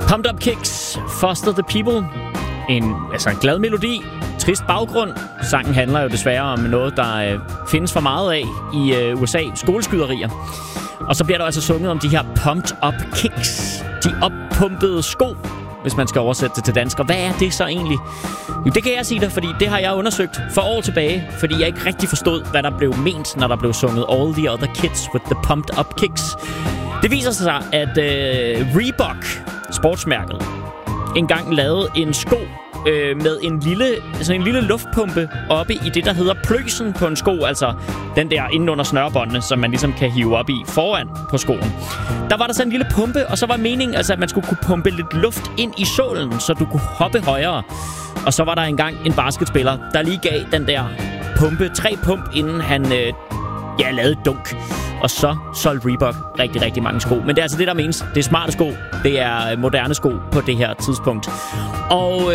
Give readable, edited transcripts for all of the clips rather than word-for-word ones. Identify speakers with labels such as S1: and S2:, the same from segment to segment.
S1: Pumped Up Kicks, Foster the People. En glad melodi, trist baggrund. Sangen handler jo desværre om noget, der findes for meget af i USA. Skoleskyderier. Og så bliver der altså sunget om de her Pumped Up Kicks. De oppumpede sko, hvis man skal oversætte det til dansk. Og hvad er det så egentlig? Jo, det kan jeg sige dig, fordi det har jeg undersøgt for år tilbage. Fordi jeg ikke rigtig forstod, hvad der blev ment, når der blev sunget All the Other Kids with the Pumped Up Kicks. Det viser sig, at Reebok, sportsmærket, engang lavede en sko med en lille luftpumpe oppe i det, der hedder pløsen på en sko. Altså den der inde under snørebåndene, som man ligesom kan hive op i foran på skoen. Der var der så en lille pumpe, og så var meningen, altså, at man skulle kunne pumpe lidt luft ind i sålen, så du kunne hoppe højere. Og så var der engang en basketspiller, der lige gav den der pumpe 3 pump, inden han lavede et dunk. Og så solgte Reebok rigtig, rigtig mange sko. Men det er altså det, der menes. Det er smarte sko. Det er moderne sko på det her tidspunkt. Og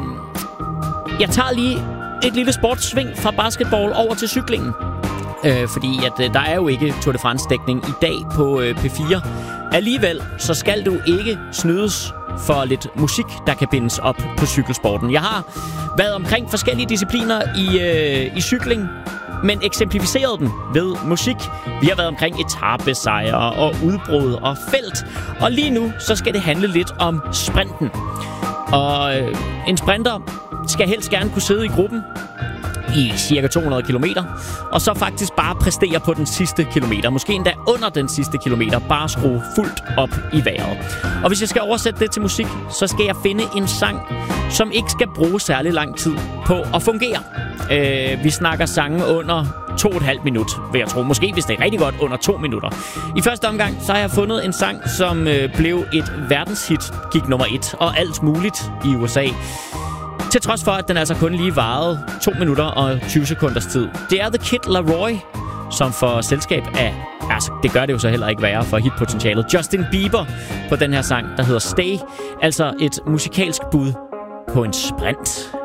S1: jeg tager lige et lille sportssving fra basketball over til cyklingen. Fordi at der er jo ikke Tour de France-dækning i dag på P4. Alligevel så skal du ikke snydes for lidt musik, der kan bindes op på cykelsporten. Jeg har været omkring forskellige discipliner i cykling, men eksemplificeret den ved musik. Vi har været omkring etapesejre og udbrud og felt. Og lige nu, så skal det handle lidt om sprinten. Og en sprinter skal helst gerne kunne sidde i gruppen i cirka 200 kilometer, og så faktisk bare præstere på den sidste kilometer. Måske endda under den sidste kilometer. Bare skrue fuldt op i vejret. Og hvis jeg skal oversætte det til musik, så skal jeg finde en sang, som ikke skal bruge særlig lang tid på at fungere. Vi snakker sange under 2,5 minut, vil jeg tro. Måske, hvis det er rigtig godt, under 2 minutter. I første omgang, så har jeg fundet en sang, som blev et verdenshit, gik nummer 1, og alt muligt i USA. Til trods for, at den altså kun lige varede 2 minutter og 20 sekunders tid. Det er The Kid Laroi, som får selskab af, altså det gør det jo så heller ikke værre for hitpotentialet, Justin Bieber på den her sang, der hedder Stay. Altså et musikalsk bud på en sprint.